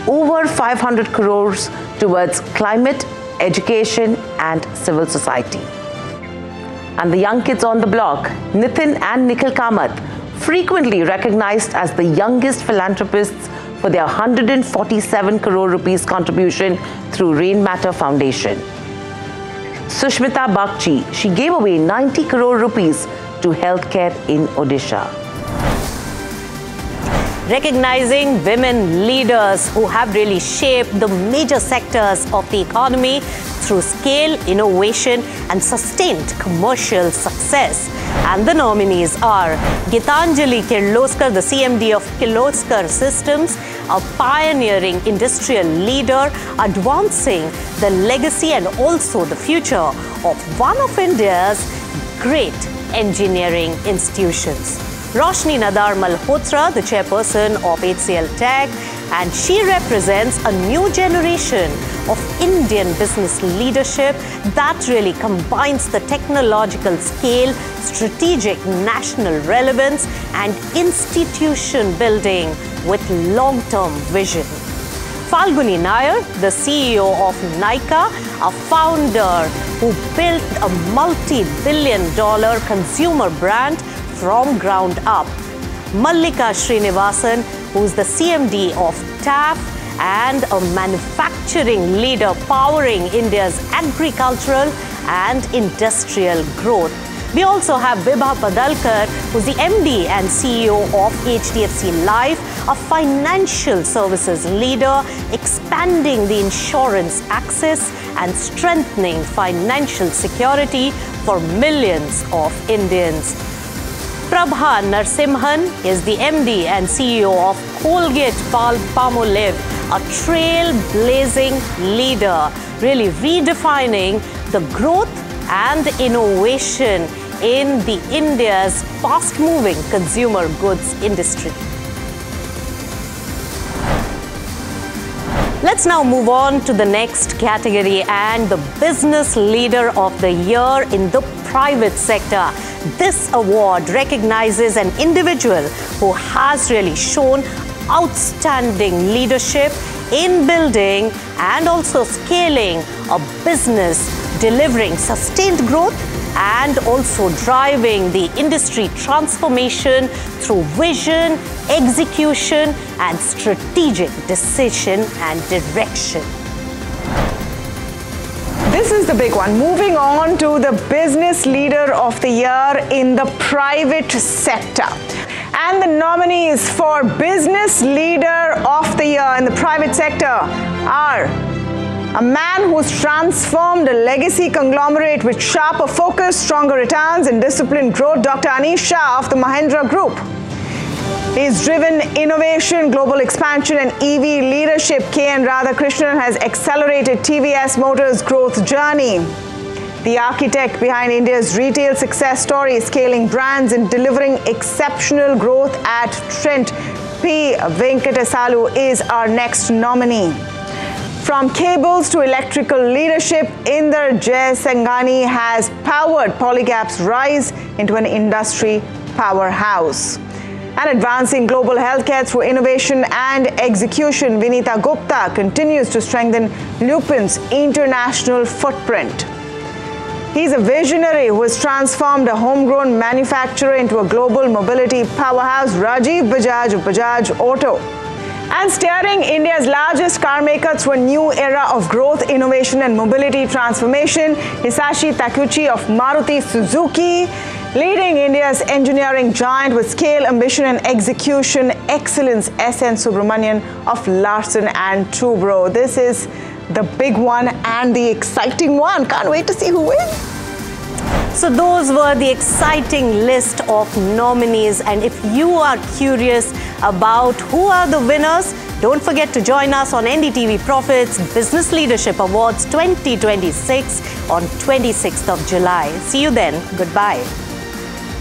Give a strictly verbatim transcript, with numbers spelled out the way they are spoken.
over five hundred crores towards climate, education and civil society. And the young kids on the block, Nitin and Nikhil Kamath, frequently recognized as the youngest philanthropists for their one hundred forty-seven crore rupees contribution through Rainmatter Foundation. Sushmita Bagchi, she gave away ninety crore rupees to healthcare in Odisha. Recognizing women leaders who have really shaped the major sectors of the economy through scale, innovation and sustained commercial success. And the nominees are Gitanjali Kirloskar, the C M D of Kirloskar Systems, a pioneering industrial leader advancing the legacy and also the future of one of India's great engineering institutions. Roshni Nadar Malhotra, the chairperson of H C L Tech, and she represents a new generation of Indian business leadership that really combines the technological scale, strategic national relevance, and institution building with long-term vision. Falguni Nair, the C E O of Nykaa, a founder who built a multi-billion dollar consumer brand from ground up. Mallika Srinivasan, who is the C M D of T A F and a manufacturing leader powering India's agricultural and industrial growth. We also have Vibha Padalkar, who's the M D and C E O of H D F C Life, a financial services leader expanding the insurance access and strengthening financial security for millions of Indians. Prabha Narsimhan is the M D and C E O of Colgate Palmolive, a trailblazing leader, really redefining the growth and innovation in the India's fast-moving consumer goods industry. Let's now move on to the next category and the Business Leader of the Year in the private sector. This award recognizes an individual who has really shown outstanding leadership in building and also scaling a business, delivering sustained growth and also driving the industry transformation through vision, execution and strategic decision and direction. This is the big one. Moving on to the Business Leader of the Year in the private sector. And the nominees for Business Leader of the Year in the private sector are a man who's transformed a legacy conglomerate with sharper focus, stronger returns and disciplined growth, Doctor Anish Shah of the Mahindra Group. He's driven innovation, global expansion and E V leadership. K N Radhakrishnan has accelerated T V S Motors' growth journey. The architect behind India's retail success story, scaling brands and delivering exceptional growth at Trent, P. Venkatasalu is our next nominee. From cables to electrical leadership, Inder Jaisinghani has powered Polycab's rise into an industry powerhouse. And advancing global healthcare through innovation and execution, Vinita Gupta continues to strengthen Lupin's international footprint. He's a visionary who has transformed a homegrown manufacturer into a global mobility powerhouse, Rajiv Bajaj of Bajaj Auto. And steering India's largest car maker through a new era of growth, innovation and mobility transformation, Hisashi Takuchi of Maruti Suzuki, leading India's engineering giant with scale, ambition and execution excellence, S N Subramanian of Larsen and Toubro. This is the big one and the exciting one. Can't wait to see who wins. So those were the exciting list of nominees, and if you are curious about who are the winners, don't forget to join us on N D T V Profits Business Leadership Awards twenty twenty-six on twenty-sixth of July. See you then. Goodbye.